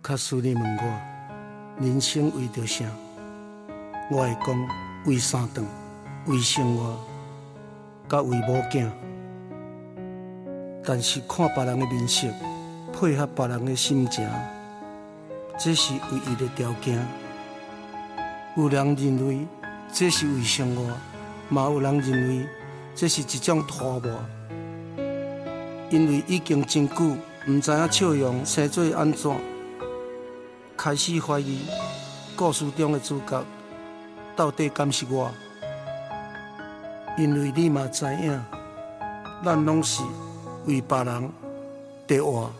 卡斯你问我，人生为着啥？我会讲为三顿，为生活，甲为某囝。但是看别人的面色，配合别人的心情，这是唯一的条件。有人认为这是为生活，嘛有人认为这是一种拖磨。因为已经真久，唔知影笑容生做安怎，开始怀疑故事中的主角到底敢是我。因为你嘛知影，咱拢是为别人在活。